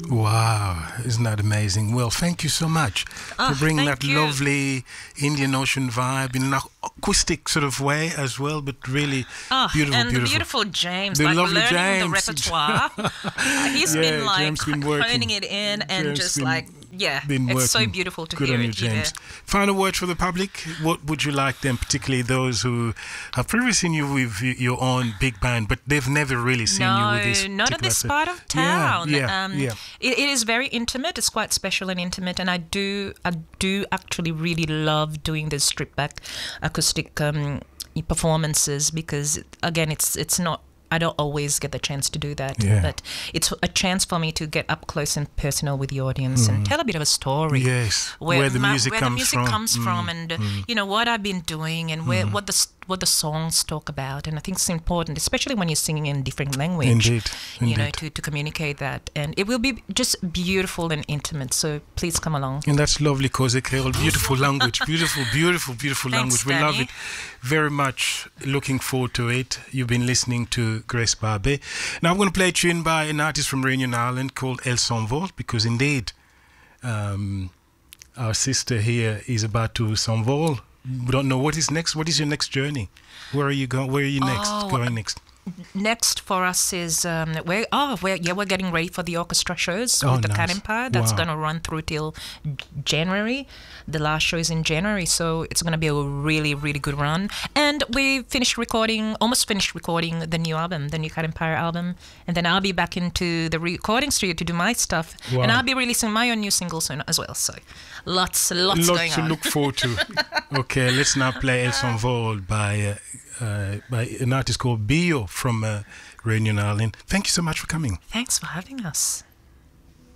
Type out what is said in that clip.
Wow, isn't that amazing? Well, thank you so much for bringing that lovely Indian Ocean vibe in an acoustic sort of way as well, but really beautiful, and beautiful. The beautiful James, the like lovely learning James. the repertoire. He's been like honing it in and James just like, it's so beautiful to Good hear on you, it. James. Final word for the public. What would you like them, particularly those who have previously seen you with your own big band, but they've never really seen you with this? Not at this part of town. Yeah. It is very intimate. It's quite special and intimate, and I do actually really love doing the stripped back acoustic performances because again, it's not. I don't always get the chance to do that, but it's a chance for me to get up close and personal with the audience and tell a bit of a story. Yes, where the music comes from, and you know what I've been doing and what the songs talk about. And I think it's important, especially when you're singing in different language. Indeed. You know, to communicate that, and it will be just beautiful and intimate. So please come along. And that's lovely, Koze Creole. Beautiful language, beautiful language. We love it very much. Looking forward to it. You've been listening to Grace Barbe. Now I'm going to play a tune by an artist from Réunion Island called Elle S'envole, because indeed our sister here is about to s'envole. We don't know what is next. What is your next journey? Where are you going? Where are you going next? Next for us is we're getting ready for the orchestra shows with the Cat Empire. That's going to run through till January. The last show is in January, so it's going to be a really, really good run. And we almost finished recording the new album, the new Cat Empire album. And then I'll be back into the recording studio to do my stuff. Wow. And I'll be releasing my own new single soon as well. So lots going on. Lots to look forward to. Okay, let's now play Elle S'envole by an artist called Bio from Réunion Island. Thank you so much for coming. Thanks for having us.